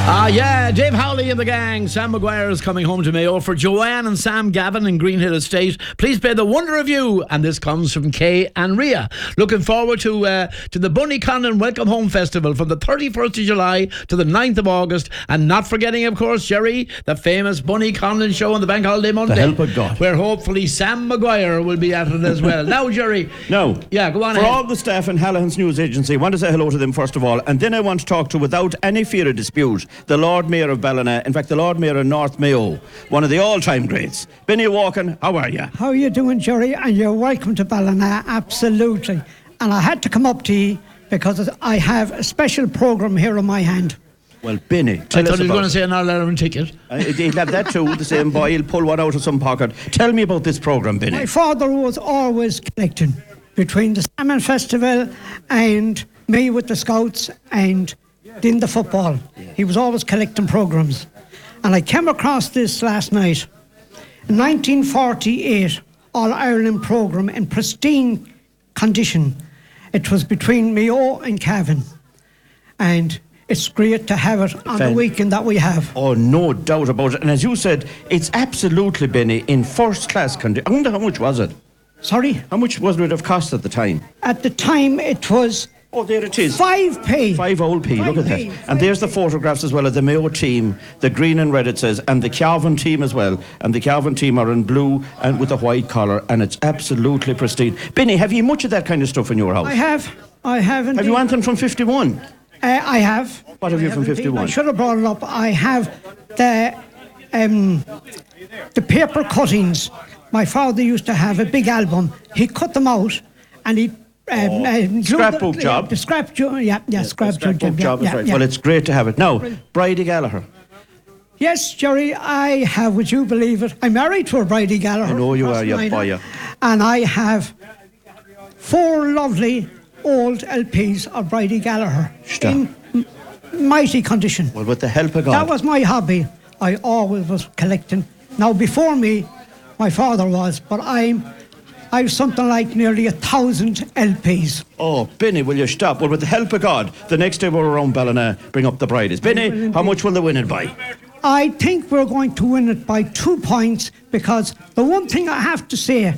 Yeah, Dave Howley and the gang. Sam Maguire is coming home to Mayo for Joanne and Sam Gavin in Greenhill Estate. Please play The Wonder of You. And this comes from Kay and Ria. Looking forward to the Bunny Conlon Welcome Home Festival from the 31st of July to the 9th of August. And not forgetting, of course, Jerry, the famous Bunny Conlon show on the Bank Holiday Monday. The help of God. Where hopefully Sam Maguire will be at it as well. Now, Jerry. No. Yeah, go on For ahead. all the staff in Hallahan's News Agency, I want to say hello to them first of all. And then I want to talk to, without any fear of dispute, the Lord Mayor of Ballina. In fact, the Lord Mayor of North Mayo, one of the all-time greats. Benny Walken, how are you? How are you doing, Jerry? And you're welcome to Ballina, absolutely. And I had to come up to you because I have a special programme here in my hand. Well, Benny, I thought he was going to say an All-Ireland ticket. He'll have that too, the same boy. He'll pull one out of some pocket. Tell me about this programme, Benny. My father was always collecting between the Salmon Festival and me with the Scouts and in the football. He was always collecting programmes. And I came across this last night. In 1948, All-Ireland programme in pristine condition. It was between Mayo and Cavan. And it's great to have it on the weekend that we have. Oh, no doubt about it. And as you said, it's absolutely, Benny, in first-class condition. I wonder how much was it? Sorry? How much would it have cost at the time? At the time, it was... Oh, there it is. 5p. 5 old P, look at that. And there's the photographs as well of the Mayo team, the green and red it says, and the Cavan team as well. And the Cavan team are in blue and with a white collar, and it's absolutely pristine. Benny, have you much of that kind of stuff in your house? I have indeed. Have you anything from 51? I have. What have you from 51? I should have brought it up. I have the paper cuttings. My father used to have a big album. He cut them out and he... scrapbook job. The scrap job, scrapbook job is right. Well, it's great to have it. Now, Bridie Gallagher. Yes, Jerry, I have, would you believe it? I'm married to a Bridie Gallagher. I know you are, you boy. And I have 4 lovely old LPs of Bridie Gallagher in mighty condition. Well, with the help of God. That was my hobby. I always was collecting. Now, before me, my father was, but I've something like nearly 1,000 LPs. Oh, Benny, will you stop? Well, with the help of God, the next day we're around Ballina, bring up the Brides. Benny, how much will they win it by? I think we're going to win it by 2 points, because the one thing I have to say,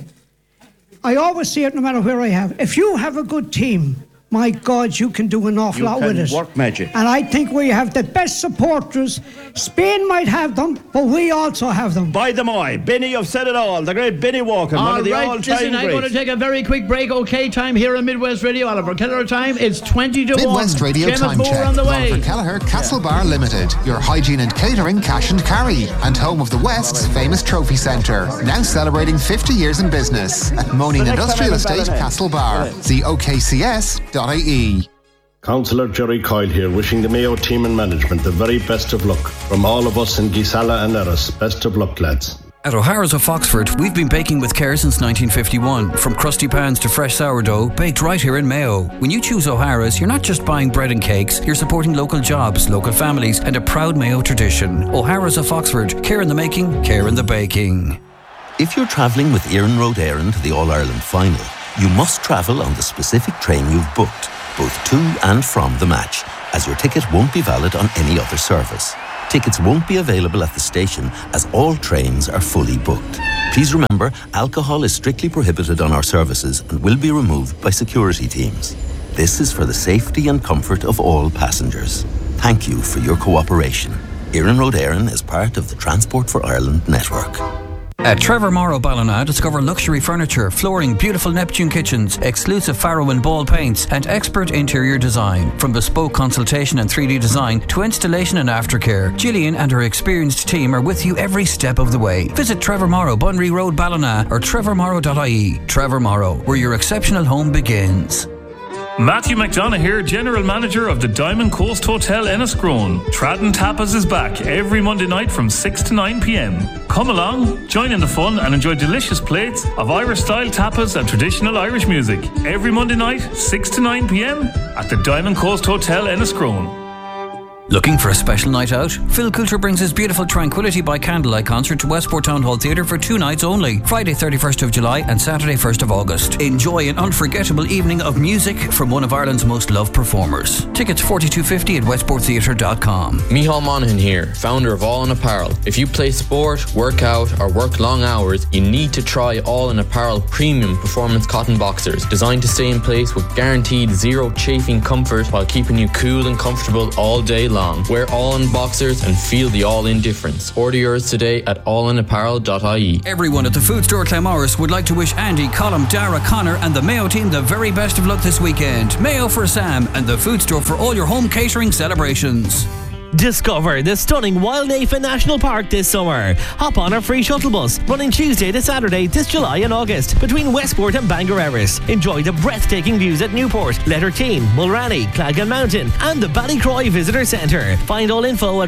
I always say it no matter where I have, if you have a good team, my God, you can do an awful lot with it. You can work magic. And I think we have the best supporters. Spain might have them, but we also have them. By the all. Benny, you've said it all. The great Benny Walken, one of the all-time greats. I'm going to take a very quick break. OK time here on Midwest Radio. Oliver Kelleher time. It's 20 to 1. Midwest Radio Seamus time Moore check. on the way. Oliver Kelleher, Castlebar Limited. Your hygiene and catering cash and carry. And home of the West's famous trophy centre. Now celebrating 50 years in business. At Moaning Industrial Estate, Castlebar. See okcs.ie. Councillor Jerry Coyle here, wishing the Mayo team and management the very best of luck. From all of us in Gisala and Erris, best of luck, lads. At O'Hara's of Foxford, we've been baking with care since 1951. From crusty pans to fresh sourdough, baked right here in Mayo. When you choose O'Hara's, you're not just buying bread and cakes, you're supporting local jobs, local families, and a proud Mayo tradition. O'Hara's of Foxford, care in the making, care in the baking. If you're travelling with Éireann Road Éireann to the All-Ireland final, you must travel on the specific train you've booked, both to and from the match, as your ticket won't be valid on any other service. Tickets won't be available at the station as all trains are fully booked. Please remember, alcohol is strictly prohibited on our services and will be removed by security teams. This is for the safety and comfort of all passengers. Thank you for your cooperation. Éireann Road Éireann is part of the Transport for Ireland network. At Trevor Morrow Ballina, discover luxury furniture, flooring, beautiful Neptune kitchens, exclusive Faro and Ball paints, and expert interior design. From bespoke consultation and 3D design to installation and aftercare, Gillian and her experienced team are with you every step of the way. Visit Trevor Morrow, Bunry Road, Ballina, or trevormorrow.ie. Trevor Morrow, where your exceptional home begins. Matthew McDonough here, General Manager of the Diamond Coast Hotel Enniscrone. Tradden Tapas is back every Monday night from 6 to 9 p.m. Come along, join in the fun and enjoy delicious plates of Irish-style tapas and traditional Irish music. Every Monday night, 6 to 9 p.m. at the Diamond Coast Hotel Enniscrone. Looking for a special night out? Phil Coulter brings his beautiful Tranquility by Candlelight concert to Westport Town Hall Theatre for 2 nights only, Friday 31st of July and Saturday 1st of August. Enjoy an unforgettable evening of music from one of Ireland's most loved performers. Tickets $42.50 at westporttheatre.com. Micheál Monaghan here, founder of All In Apparel. If you play sport, work out or work long hours, you need to try All In Apparel premium performance cotton boxers, designed to stay in place with guaranteed zero chafing comfort while keeping you cool and comfortable all day long. Wear All-In boxers and feel the All-In difference. Order yours today at allinapparel.ie. Everyone at the Food Store Claremorris would like to wish Andy, Colm, Dara, Connor and the Mayo team the very best of luck this weekend. Mayo for Sam and the Food Store for all your home catering celebrations. Discover the stunning Wild Nathan National Park this summer. Hop on our free shuttle bus running Tuesday to Saturday this July and August between Westport and Bangor Erris. Enjoy the breathtaking views at Newport, Letterteen, Mulranny, Clagan Mountain and the Ballycroy Visitor Centre. Find all info at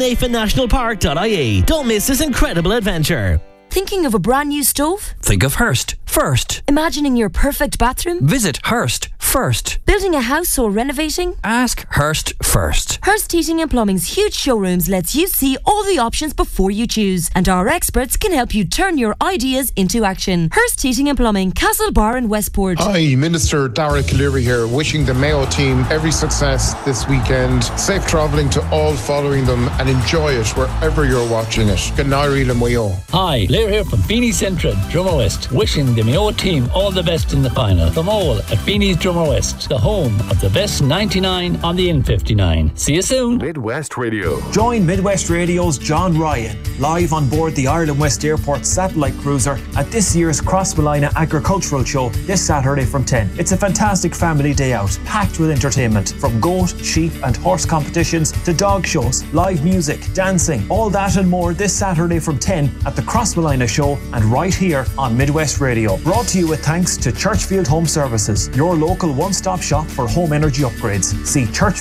wildnathannationalpark.ie. Don't miss this incredible adventure. Thinking of a brand new stove? Think of Hearst first. Imagining your perfect bathroom? Visit Hearst first. Building a house or renovating? Ask Hearst first. Hearst Heating and Plumbing's huge showrooms lets you see all the options before you choose, and our experts can help you turn your ideas into action. Hearst Heating and Plumbing, Castlebar and Westport. Hi, Minister Dara Cleary here, wishing the Mayo team every success this weekend. Safe travelling to all following them and enjoy it wherever you're watching it. Good night, Mayo. Hi, Blair here from Beanie's Central, Drummer West, wishing the Mayo team all the best in the final. From all at Beanie's Drummer West, the home of the best 99 on the N59. See you soon. Midwest Radio. Join Midwest Radio's John Ryan live on board the Ireland West Airport satellite cruiser at this year's Crossmolina Agricultural Show this Saturday from 10. It's a fantastic family day out, packed with entertainment, from goat, sheep and horse competitions to dog shows, live music, dancing, all that and more this Saturday from 10 at the Crossmolina Show and right here on Midwest Radio. Brought to you with thanks to Churchfield Home Services, your local one-stop shop for home energy upgrades. See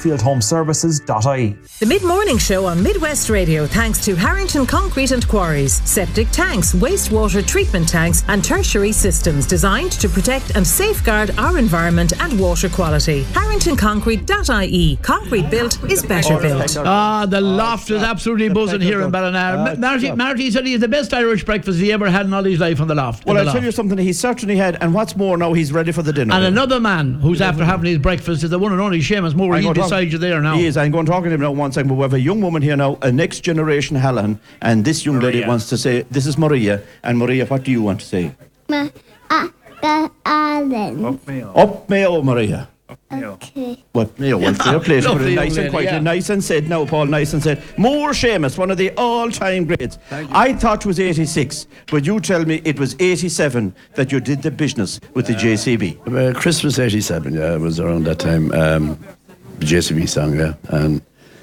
churchfieldhomeservices.ie. The Mid-Morning Show on Midwest Radio thanks to Harrington Concrete and Quarries, septic tanks, wastewater treatment tanks and tertiary systems designed to protect and safeguard our environment and water quality. HarringtonConcrete.ie. Concrete built is better built. The loft is absolutely buzzing here in Ballina. Marty said he has the best Irish breakfast he ever had in all his life on the loft. Well, I'll tell you something, he certainly had, and what's more, now he's ready for the dinner. And another man who's after having his breakfast is the one and only Seamus Moore. He's beside you there now. He is. I'm going to talk to him now one second, but we have a young woman here now, a next generation Halloran, and this young lady wants to say, this is Maria, and Maria, what do you want to say? Up Mayo, Maria. Okay. What Mayo? Well, fair play. She put it nice and quiet. Nice and said. Now, Paul, nice and said. More Seamus, one of the all-time greats. I thought it was 86, but you tell me it was 87 that you did the business with the JCB. Christmas 87, yeah, it was around that time. The JCB song, yeah. And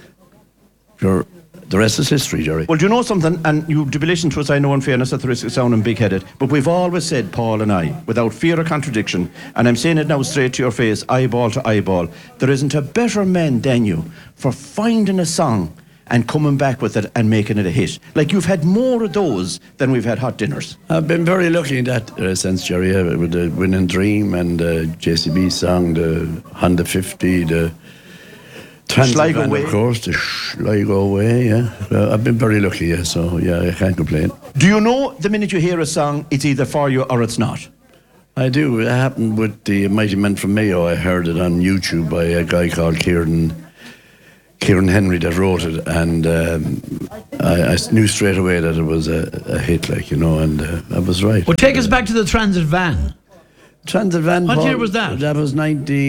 the rest is history, Jerry. Well, do you know something? And you'll be listening to us, I know, in fairness, at the risk of sounding big-headed, but we've always said, Paul and I, without fear of contradiction, and I'm saying it now straight to your face, eyeball to eyeball, there isn't a better man than you for finding a song and coming back with it and making it a hit. Like, you've had more of those than we've had hot dinners. I've been very lucky in that sense, Jerry, with the Winning Dream and the JCB song, the Honda 50, the Transylvan, of course, the Sligo Way, yeah. I've been very lucky, yeah, so yeah, I can't complain. Do you know the minute you hear a song, it's either for you or it's not? I do. It happened with the Mighty Men from Mayo. I heard it on YouTube by a guy called Kieran Henry that wrote it, and I knew straight away that it was a hit, like, you know, and I was right. Well, take us back to the Transit Van. Transit Van. What year was that? That was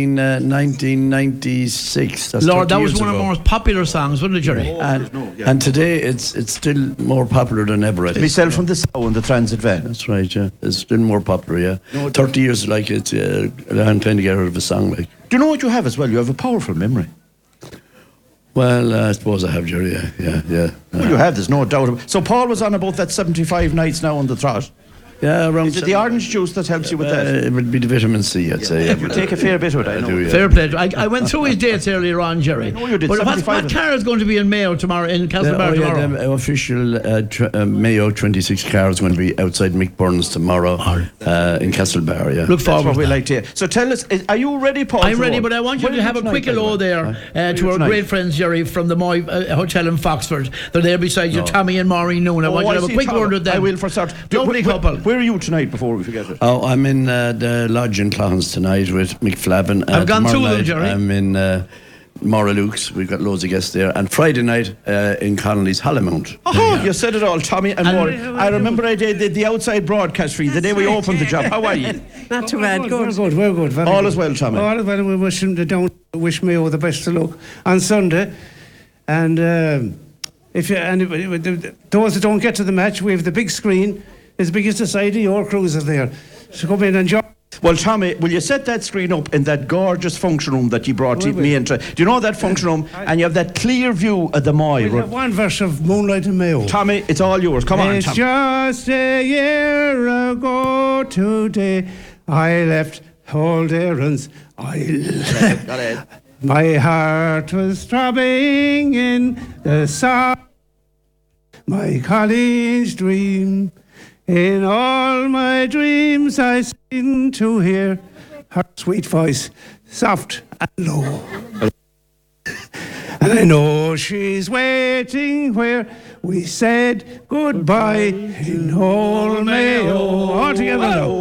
1996. That's Lord, that was one ago. of the most popular songs, wasn't it, Jerry? And today it's still more popular than ever. I think. Myself from the South in the Transit Van. That's right, yeah. It's still more popular, yeah. 30 years, like, it's a long time to get out of a song, like. Do you know what you have as well? You have a powerful memory. Well, I suppose I have, Jerry, yeah. Well, you have, there's no doubt about it. So Paul was on about that 75 nights now on the trot. Yeah, around. Is it the orange juice that helps you with that? It would be the vitamin C, I'd say. You take a fair bit of it, I know. do, yeah. Fair play. I went through his dates earlier on, Jerry. No, you did. But what car is going to be in Mayo tomorrow, in Castlebar tomorrow? The official Mayo 26 car is going to be outside Mick Burns tomorrow in Castlebar, yeah. Look forward That's what we to like to hear. So tell us, are you ready, Paul? I'm ready, but I want you to have a quick hello there to our great friends, Jerry, from the Moy Hotel in Foxford. They're there beside you, Tommy and Maureen Noon. I want you to have a quick word with them. I will for start. Lovely couple. Where are you tonight before we forget it? Oh, I'm in the lodge in Clohans tonight with Mick Flavin. I've gone through them, night, Jerry. I'm in Mora Luke's. We've got loads of guests there. And Friday night in Connolly's Hollymount. Oh, you said it all, Tommy and Maureen. I remember I did the outside broadcast for you the day we opened the job. How are you? Not too bad. Good. We're good. Very all good. is well, Tommy. All is well. We wish Mayo the best of luck on Sunday. And if you those that don't get to the match, we have the big screen. As big as the side of your cruiser there. So come in and enjoy. Well, Tommy, will you set that screen up in that gorgeous function room that you brought me into? Do you know that function room? And you have that clear view of the Moy. We have one verse of Moonlight in Mayo. Tommy, it's all yours. Come on, It's Tommy. just a year ago today I left old errands. My heart was throbbing in the sound. My college dream. In all my dreams I seem to hear her sweet voice, soft and low. And I know she's waiting where we said goodbye in old Mayo. All together now.